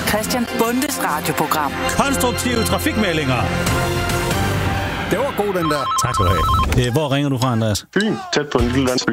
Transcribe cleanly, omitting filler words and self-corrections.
Christian Bondes radioprogram. Konstruktive trafikmeldinger. Det var god, den der. Tak skal du have. Hvor ringer du fra, Andreas? Fyn, tæt på en lille landsby.